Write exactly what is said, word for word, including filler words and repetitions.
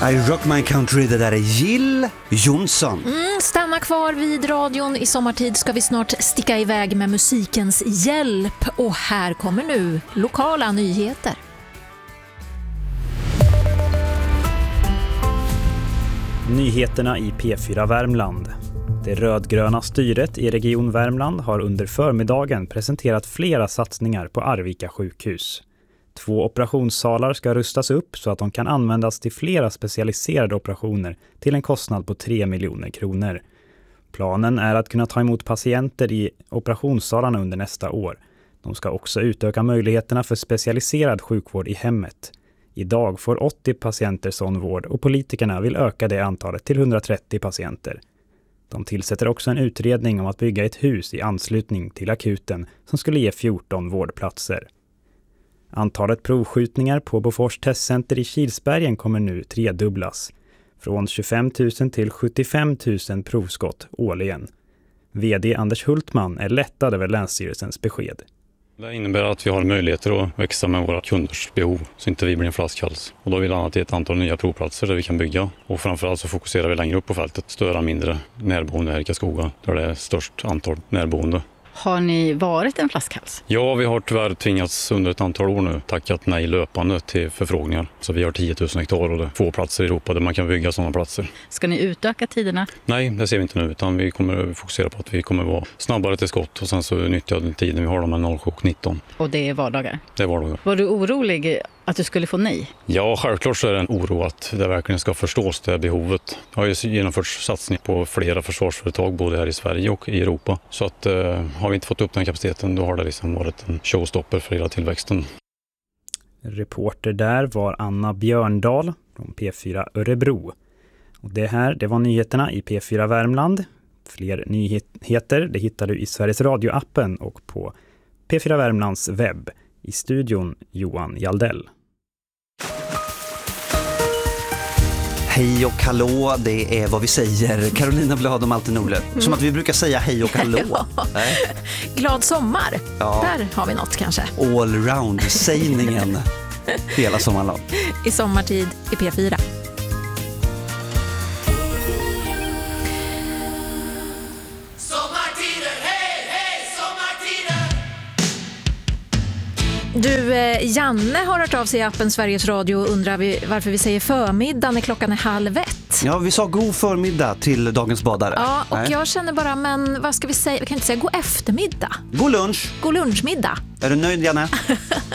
I rock my country, det där är Jill Johnson. Mm, stanna kvar vid radion. I sommartid ska vi snart sticka iväg med musikens hjälp. Och här kommer nu lokala nyheter. Nyheterna i P fyra Värmland. Det rödgröna styret i Region Värmland har under förmiddagen presenterat flera satsningar på Arvika sjukhus. Två operationssalar ska rustas upp så att de kan användas till flera specialiserade operationer till en kostnad på tre miljoner kronor. Planen är att kunna ta emot patienter i operationssalarna under nästa år. De ska också utöka möjligheterna för specialiserad sjukvård i hemmet. Idag får åttio patienter sån vård och politikerna vill öka det antalet till hundratrettio patienter. De tillsätter också en utredning om att bygga ett hus i anslutning till akuten som skulle ge fjorton vårdplatser. Antalet provskjutningar på Bofors testcenter i Kilsbergen kommer nu tredubblas. Från tjugofem tusen till sjuttiofem tusen provskott årligen. V D Anders Hultman är lättad över Länsstyrelsens besked. Det innebär att vi har möjligheter att växa med våra kunders behov så inte vi blir en flaskhals. Och då vill annat ett antal nya provplatser där vi kan bygga. Och framförallt så fokuserar vi längre upp på fältet. Större mindre närboende här i Karlskoga där det är störst antal närboende. Har ni varit en flaskhals? Ja, vi har tyvärr tvingats under ett antal år nu tackat nej löpande till förfrågningar. Så vi har tio tusen hektar och det är få platser i Europa där man kan bygga sådana platser. Ska ni utöka tiderna? Nej, det ser vi inte nu utan vi kommer fokusera på att vi kommer vara snabbare till skott och sen så nyttja den tiden vi har med noll sju nitton. Och det är vardagar? Det är vardagar. Var du orolig att du skulle få nej? Ja, självklart så är det en oro att det verkligen ska förstås det här behovet. Det har ju genomfört satsning på flera försvarsföretag både här i Sverige och i Europa. Så att eh, har vi inte fått upp den kapaciteten då har det liksom varit en showstopper för hela tillväxten. Reporter där var Anna Björndal från P fyra Örebro. Och det här, det var nyheterna i P fyra Värmland. Fler nyheter det hittar du i Sveriges Radio-appen och på P fyra Värmlands webb. I studion Johan Jaldell. Hej och hallå, det är vad vi säger. Carolina Blad och Malte Norle. Mm. Som att vi brukar säga hej och hallå. Ja. Glad sommar. Ja. Där har vi något kanske. Allround-sägningen hela sommaren. I sommartid i P fyra. Du, Janne har hört av sig i appen Sveriges Radio och undrar vi, varför vi säger förmiddag när klockan är halv ett. Ja, vi sa god förmiddag till dagens badare. Ja, och Nej. jag känner bara, men vad ska vi säga? Vi kan inte säga god eftermiddag. God lunch. God lunchmiddag. Är du nöjd, Janne?